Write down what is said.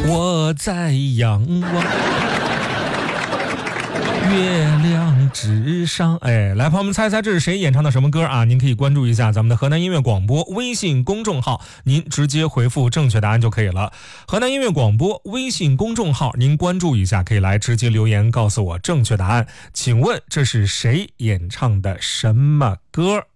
我在仰望月亮之上。哎，来，朋友们猜猜这是谁演唱的什么歌啊？您可以关注一下咱们的河南音乐广播微信公众号，您直接回复正确答案就可以了。河南音乐广播微信公众号您关注一下，可以来直接留言告诉我正确答案。请问这是谁演唱的什么歌？